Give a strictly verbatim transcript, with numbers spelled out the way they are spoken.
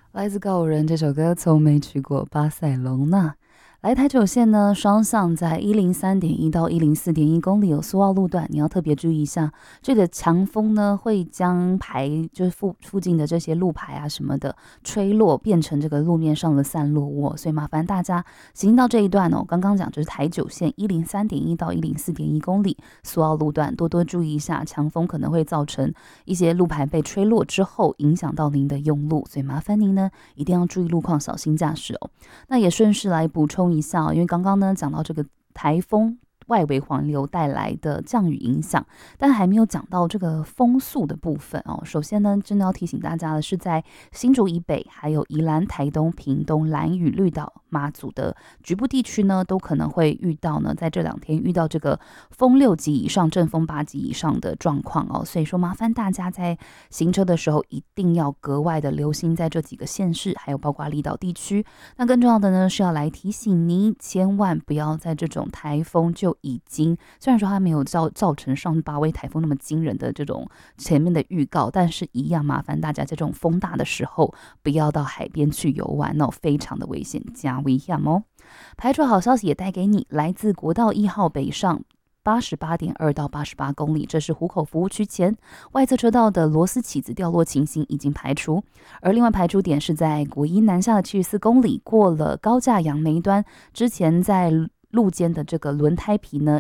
来自告五人这首歌从没去过巴塞隆纳。来台九线呢，双向在一零三点一到一零四点一公里有苏澳路段，你要特别注意一下，这个强风呢会将牌就是附附近的这些路牌啊什么的吹落，变成这个路面上的散落物，所以麻烦大家行到这一段哦。刚刚讲就是台九线一零三点一到一零四点一公里苏澳路段，多多注意一下，强风可能会造成一些路牌被吹落之后影响到您的用路，所以麻烦您呢一定要注意路况，小心驾驶哦。那也顺势来补充一下，因为刚刚呢讲到这个台风外围环流带来的降雨影响，但还没有讲到这个风速的部分哦。首先呢，真的要提醒大家的是，在新竹以北、还有宜兰、台东、屏东、兰屿、绿岛、马祖的局部地区呢，都可能会遇到呢，在这两天遇到这个风六级以上、阵风八级以上的状况哦。所以说，麻烦大家在行车的时候一定要格外的留心在这几个县市，还有包括离岛地区。那更重要的呢，是要来提醒你，千万不要在这种台风就已经，虽然说它没有造造成上八位台风那么惊人的这种前面的预告，但是一样麻烦大家在这种风大的时候，不要到海边去游玩哦，非常的危险加危险哦。排除好消息也带给你，来自国道一号北上八十八点二到八十八公里，这是湖口服务区前外侧车道的螺丝起子掉落情形已经排除，而另外排除点是在国一南下的七十四公里，过了高架杨梅端之前在路肩的这个轮胎皮呢